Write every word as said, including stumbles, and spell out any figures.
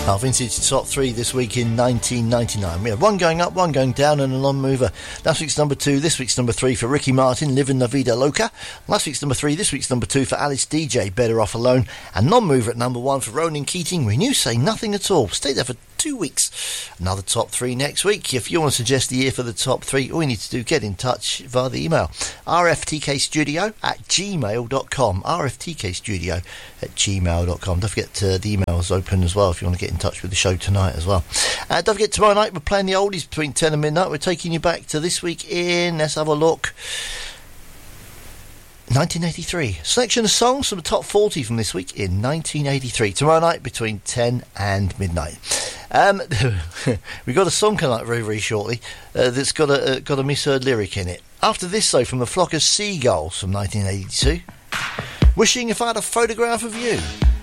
Our vintage top three this week in nineteen ninety-nine. We had one going up, one going down, and a non-mover. Last week's number two, this week's number three for Ricky Martin, Livin' La Vida Loca. Last week's number three, this week's number two for Alice D J, Better Off Alone. And non-mover at number one for Ronan Keating, Renew Say Nothing At All. Stay there for two weeks. Another top three next week. If you want to suggest the year for the top three, all you need to do, get in touch via the email r f t k studio at gmail dot com. r f t k studio at gmail dot com. Don't forget uh, the email's open as well if you want to get in touch with the show tonight as well. Uh, don't forget, tomorrow night we're playing the oldies between ten and midnight. We're taking you back to this week in, let's have a look, nineteen eighty-three. Selection of songs from the top forty from this week in nineteen eighty-three. Tomorrow night between ten and midnight. Um, we've got a song coming up very, very shortly uh, that's got a uh, got a misheard lyric in it. After this, though, from the Flock of Seagulls from nineteen eighty-two. Wishing if I had a photograph of you.